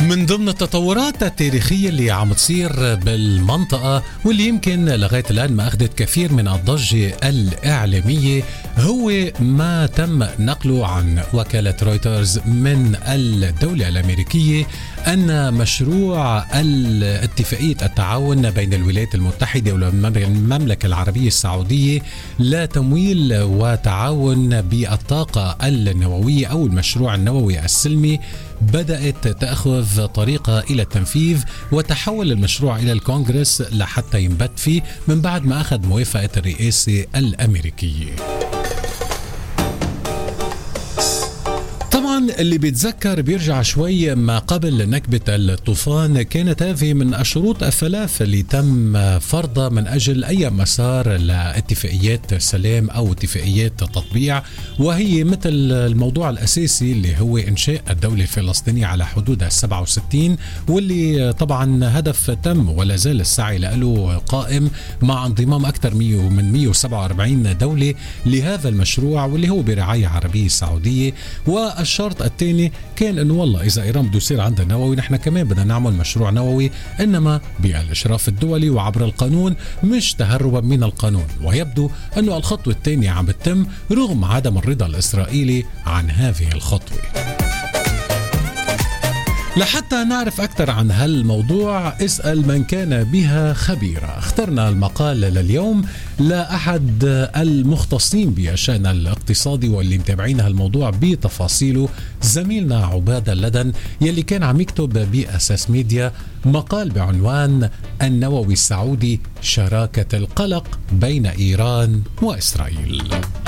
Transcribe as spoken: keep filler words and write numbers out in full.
من ضمن التطورات التاريخية اللي عم تصير بالمنطقة واللي يمكن لغاية الآن ما أخذت كثير من الضجة الإعلامية هو ما تم نقله عن وكالة رويترز من الدولة الأمريكية أن مشروع اتفاقية التعاون بين الولايات المتحدة والمملكة العربية السعودية لتمويل وتعاون بالطاقة النووية أو المشروع النووي السلمي بدأت تأخذ طريقة إلى التنفيذ، وتحول المشروع إلى الكونغرس لحتى ينبت فيه من بعد ما أخذ موافقة الرئاسة الأمريكية. طبعا اللي بيتذكر بيرجع شوي ما قبل نكبة الطوفان، كانت هذه من الشروط الثلاث اللي تم فرضها من أجل أي مسار لاتفاقيات سلام أو اتفاقيات تطبيع، وهي مثل الموضوع الأساسي اللي هو إنشاء الدولة الفلسطينية على حدود السبعة وستين، واللي طبعا هدف تم ولا زال السعي له قائم مع انضمام أكثر من مئة وسبعة وأربعين دولة لهذا المشروع واللي هو برعاية عربية سعودية. والشرط الثاني كان انه والله اذا ايران بده يصير عندها نووي نحن كمان بدنا نعمل مشروع نووي، انما بالاشراف الدولي وعبر القانون مش تهربا من القانون. ويبدو انه الخطوه الثانيه عم بتتم رغم عدم الرضا الاسرائيلي عن هذه الخطوه. لحتى نعرف أكثر عن هالموضوع اسأل من كان بها خبيرا. اخترنا المقال لليوم لأحد المختصين بالشأن الاقتصادي واللي متابعين هالموضوع بتفاصيله، زميلنا عبادة اللدن يلي كان عم يكتب بأساس ميديا مقال بعنوان النووي السعودي شراكة القلق بين إيران وإسرائيل.